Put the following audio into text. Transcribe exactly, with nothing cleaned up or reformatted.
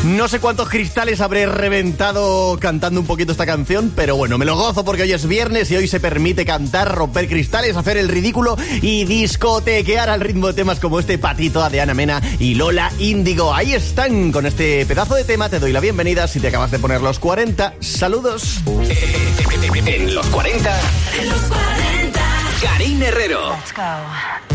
No sé cuántos cristales habré reventado cantando un poquito esta canción, pero bueno, me lo gozo porque hoy es viernes y hoy se permite cantar, romper cristales, hacer el ridículo y discotequear al ritmo de temas como este Patito de Ana Mena y Lola Índigo. Ahí están, con este pedazo de tema te doy la bienvenida si te acabas de poner los cuarenta. Saludos. En los cuarenta. En los cuarenta. Karine Herrero. Let's go.